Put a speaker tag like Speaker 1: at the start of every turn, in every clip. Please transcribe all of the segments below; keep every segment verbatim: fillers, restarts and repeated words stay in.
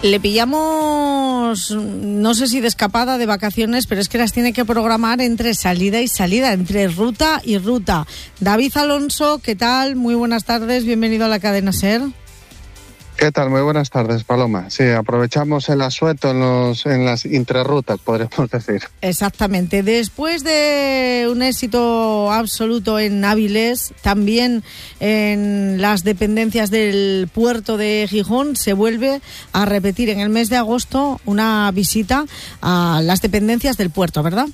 Speaker 1: Le pillamos, no sé si de escapada, de vacaciones, pero es que las tiene que programar entre salida y salida, entre ruta y ruta. David Alonso, ¿qué tal? Muy buenas tardes, bienvenido a la cadena SER.
Speaker 2: ¿Qué tal? Muy buenas tardes, Paloma. Sí, aprovechamos el asueto en, los, en las intrarrutas, podríamos decir.
Speaker 1: Exactamente. Después de un éxito absoluto en Avilés, también en las dependencias del puerto de Gijón, se vuelve a repetir en el mes de agosto una visita a las dependencias del puerto, ¿verdad?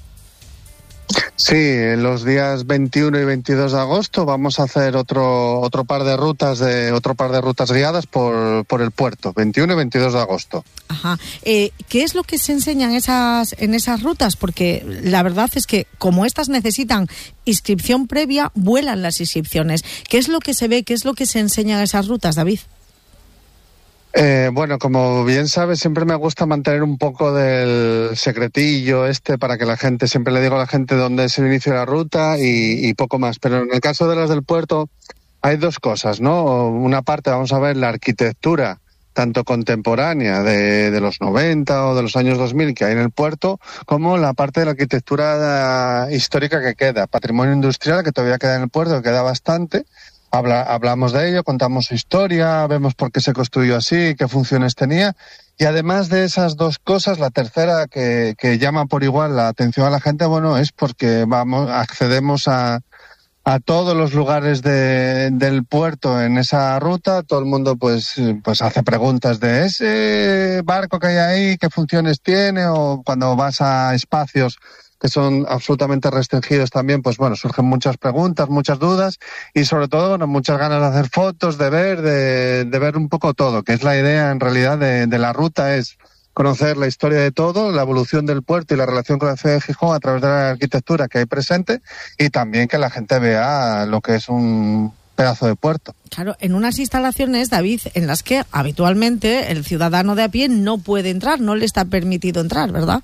Speaker 2: Sí, en los días veintiuno y veintidós de agosto vamos a hacer otro otro par de rutas de otro par de rutas guiadas por por el puerto, veintiuno y veintidós de agosto.
Speaker 1: Ajá. Eh, ¿qué es lo que se enseña en esas en esas rutas? Porque la verdad es que como estas necesitan inscripción previa, vuelan las inscripciones. ¿Qué es lo que se ve? ¿Qué es lo que se enseña en esas rutas, David?
Speaker 2: Eh, bueno, como bien sabes, siempre me gusta mantener un poco del secretillo este para que la gente, siempre le digo a la gente dónde es el inicio de la ruta y, y poco más. Pero en el caso de las del puerto hay dos cosas, ¿no? Una parte vamos a ver la arquitectura, tanto contemporánea de, de los noventa o de los años dos mil que hay en el puerto, como la parte de la arquitectura histórica que queda, patrimonio industrial que todavía queda en el puerto, que queda bastante. Habla, hablamos de ello, contamos su historia, vemos por qué se construyó así, qué funciones tenía. Y además de esas dos cosas, la tercera que, que llama por igual la atención a la gente, bueno, es porque vamos, accedemos a, a todos los lugares de, del puerto en esa ruta. Todo el mundo pues, pues hace preguntas de ese barco que hay ahí, qué funciones tiene, o cuando vas a espacios que son absolutamente restringidos también, pues bueno, surgen muchas preguntas, muchas dudas y sobre todo, bueno, muchas ganas de hacer fotos, de ver, de, de ver un poco todo, que es la idea en realidad de, de la ruta, es conocer la historia de todo, la evolución del puerto y la relación con la ciudad de Gijón a través de la arquitectura que hay presente y también que la gente vea lo que es un pedazo de puerto.
Speaker 1: Claro, en unas instalaciones, David, en las que habitualmente el ciudadano de a pie no puede entrar, no le está permitido entrar, ¿verdad?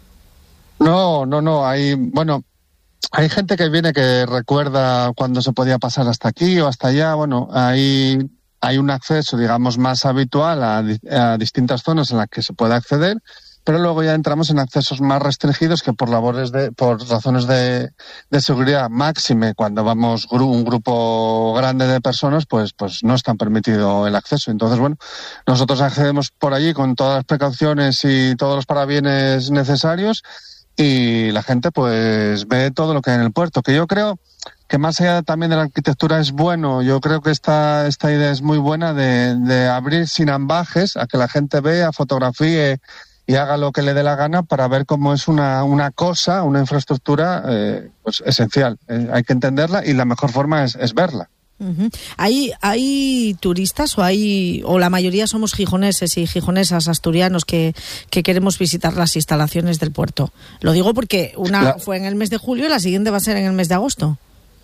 Speaker 2: No, no, no, hay, bueno, hay gente que viene que recuerda cuando se podía pasar hasta aquí o hasta allá, bueno, hay, hay un acceso, digamos, más habitual a, a distintas zonas en las que se puede acceder, pero luego ya entramos en accesos más restringidos que por labores de, por razones de, de seguridad máxime, cuando vamos gru, un grupo grande de personas, pues, pues no está permitido el acceso. Entonces, bueno, nosotros accedemos por allí con todas las precauciones y todos los parabienes necesarios, y la gente pues ve todo lo que hay en el puerto, que yo creo que más allá también de la arquitectura es bueno, yo creo que esta esta idea es muy buena de, de abrir sin ambajes a que la gente vea, fotografíe y haga lo que le dé la gana para ver cómo es una, una cosa, una infraestructura eh, pues esencial. Eh, hay que entenderla y la mejor forma es, es verla.
Speaker 1: Uh-huh. ¿Hay, hay turistas o hay o la mayoría somos gijoneses y gijonesas, asturianos que, que queremos visitar las instalaciones del puerto? Lo digo porque una la... fue en el mes de julio y la siguiente va a ser en el mes de agosto.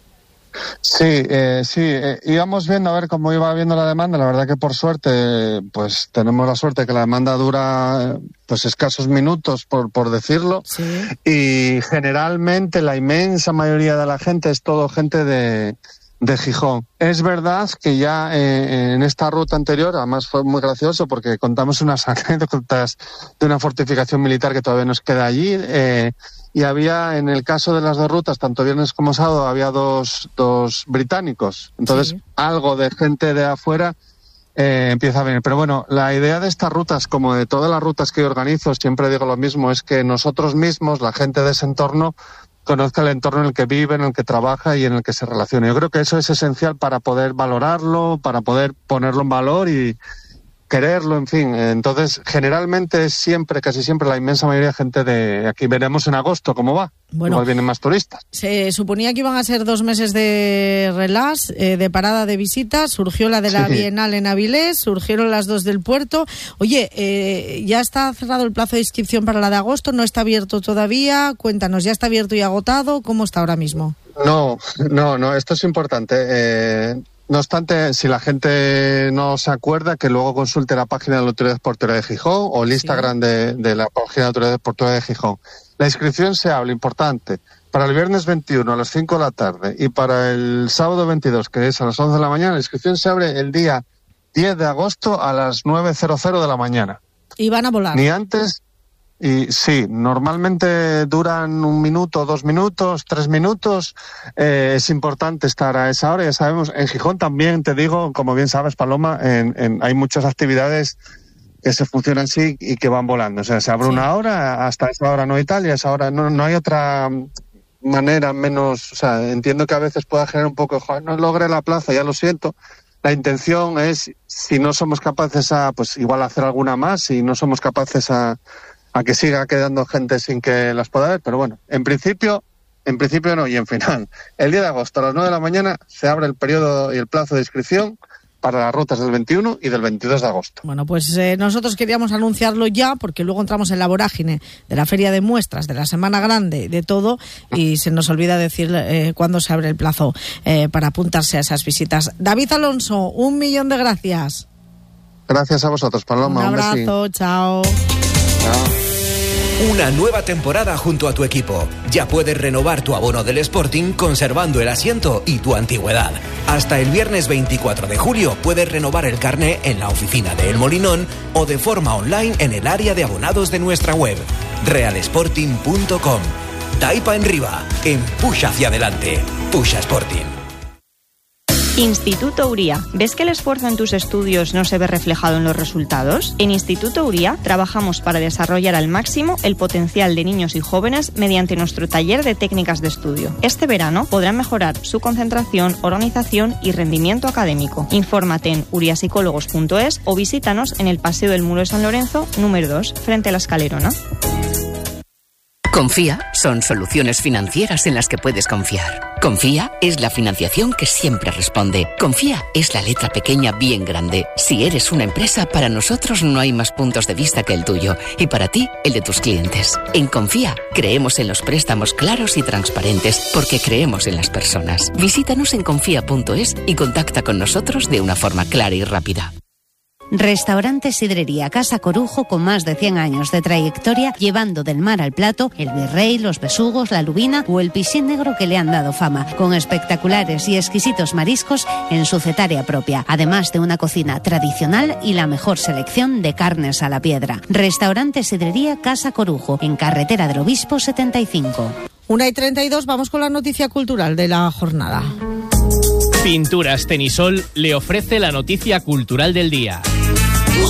Speaker 2: Sí, eh, sí, eh, íbamos viendo a ver cómo iba viendo la demanda. La verdad que por suerte, pues tenemos la suerte que la demanda dura pues escasos minutos, por, por decirlo.
Speaker 1: Sí.
Speaker 2: Y generalmente la inmensa mayoría de la gente es todo gente de de Gijón. Es verdad que ya eh, en esta ruta anterior, además fue muy gracioso porque contamos unas anécdotas de una fortificación militar que todavía nos queda allí, eh, y había, en el caso de las dos rutas, tanto viernes como sábado, había dos, dos británicos. Entonces, sí, algo de gente de afuera eh, empieza a venir. Pero bueno, la idea de estas rutas, como de todas las rutas que yo organizo, siempre digo lo mismo, es que nosotros mismos, la gente de ese entorno, conozca el entorno en el que vive, en el que trabaja y en el que se relaciona. Yo creo que eso es esencial para poder valorarlo, para poder ponerlo en valor y quererlo, en fin. Entonces, generalmente es siempre, casi siempre, la inmensa mayoría de gente de aquí. Veremos en agosto cómo va.
Speaker 1: Bueno,
Speaker 2: igual vienen más turistas.
Speaker 1: Se suponía que iban a ser dos meses de relax, eh, de parada de visitas. Surgió la de la sí. Bienal en Avilés, surgieron las dos del puerto. Oye, eh, ya está cerrado el plazo de inscripción para la de agosto, no está abierto todavía. Cuéntanos, ¿ya está abierto y agotado? ¿Cómo está ahora mismo?
Speaker 2: No, no, no, esto es importante. Eh... No obstante, si la gente no se acuerda, que luego consulte la página de la Autoridad Portuaria de Gijón o el Instagram sí. de, de la página de la Autoridad Portuaria de Gijón. La inscripción se abre, importante, para el viernes veintiuno a las cinco de la tarde y para el sábado veintidós, que es a las once de la mañana. La inscripción se abre el día diez de agosto a las nueve de la mañana.
Speaker 1: Y van a volar.
Speaker 2: Ni antes... Y sí, normalmente duran un minuto, dos minutos, tres minutos. Eh, es importante estar a esa hora, ya sabemos. En Gijón también, te digo, como bien sabes, Paloma, en, en, hay muchas actividades que se funcionan así y que van volando. O sea, se abre sí. una hora, hasta esa hora no hay tal, y a esa hora no, no hay otra manera menos... O sea, entiendo que a veces pueda generar un poco, joder, no logré la plaza, ya lo siento. La intención es, si no somos capaces a, pues igual hacer alguna más, si no somos capaces a... a que siga quedando gente sin que las pueda ver, pero bueno, en principio, en principio no, y en final. El día de agosto a las nueve de la mañana se abre el periodo y el plazo de inscripción para las rutas del veintiuno y del veintidós de agosto.
Speaker 1: Bueno, pues eh, nosotros queríamos anunciarlo ya, porque luego entramos en la vorágine de la feria de muestras, de la Semana Grande, de todo, y se nos olvida decir eh, cuándo se abre el plazo eh, para apuntarse a esas visitas. David Alonso, un millón de gracias.
Speaker 2: Gracias a vosotros, Paloma.
Speaker 1: Un abrazo, un chao.
Speaker 3: Una nueva temporada junto a tu equipo. Ya puedes renovar tu abono del Sporting conservando el asiento y tu antigüedad. Hasta el viernes veinticuatro de julio puedes renovar el carné en la oficina de El Molinón o de forma online en el área de abonados de nuestra web, real sporting punto com. Taipa en Riva, empuja hacia adelante. Puxa Sporting.
Speaker 4: Instituto Uría. ¿Ves que el esfuerzo en tus estudios no se ve reflejado en los resultados? En Instituto Uría trabajamos para desarrollar al máximo el potencial de niños y jóvenes mediante nuestro taller de técnicas de estudio. Este verano podrán mejorar su concentración, organización y rendimiento académico. Infórmate en uriapsicólogos punto es o visítanos en el Paseo del Muro de San Lorenzo, número dos, frente a la Escalerona.
Speaker 5: Confía son soluciones financieras en las que puedes confiar. Confía es la financiación que siempre responde. Confía es la letra pequeña bien grande. Si eres una empresa, para nosotros no hay más puntos de vista que el tuyo y para ti, el de tus clientes. En Confía creemos en los préstamos claros y transparentes porque creemos en las personas. Visítanos en confía punto es y contacta con nosotros de una forma clara y rápida.
Speaker 6: Restaurante Sidrería Casa Corujo, con más de cien años de trayectoria, llevando del mar al plato el virrey, los besugos, la lubina o el piscín negro que le han dado fama, con espectaculares y exquisitos mariscos en su cetaria propia, además de una cocina tradicional y la mejor selección de carnes a la piedra. Restaurante Sidrería Casa Corujo, en Carretera del Obispo setenta y cinco.
Speaker 1: una y treinta y dos, vamos con la noticia cultural de la jornada.
Speaker 7: Pinturas Tenisol le ofrece la noticia cultural del día.